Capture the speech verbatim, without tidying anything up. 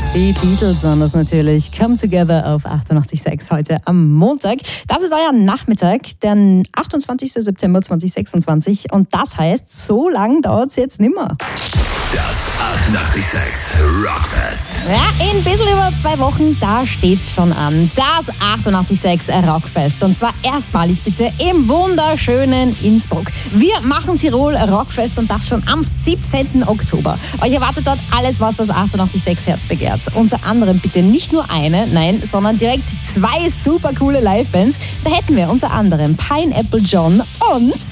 Die Beatles waren das natürlich. Come Together auf achtundachtzig Komma sechs heute am Montag. Das ist euer Nachmittag, der achtundzwanzigster September zweitausendsechsundzwanzig. Und das heißt, so lang dauert es jetzt nimmer. Das achtundachtzig Komma sechs Rockfest. Ja, in ein bisschen über zwei Wochen, da steht's schon an. Das achtundachtzig Komma sechs Rockfest. Und zwar erstmalig bitte im wunderschönen Innsbruck. Wir machen Tirol Rockfest und das schon am siebzehnten Oktober. Euch erwartet dort alles, was das achtundachtzig Komma sechs Herz begehrt. Unter anderem bitte nicht nur eine, nein, sondern direkt zwei super coole Livebands. Da hätten wir unter anderem Pineapple John und